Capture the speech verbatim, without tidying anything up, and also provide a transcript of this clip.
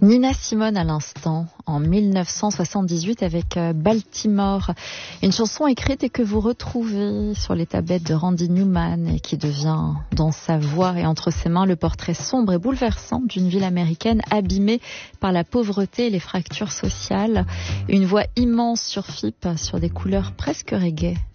Nina Simone à l'instant, en mille neuf cent soixante-dix-huit avec Baltimore. Une chanson écrite et que vous retrouvez sur les tablettes de Randy Newman et qui devient, dans sa voix et entre ses mains, le portrait sombre et bouleversant d'une ville américaine abîmée par la pauvreté et les fractures sociales. Une voix immense surfipe sur des couleurs presque reggae.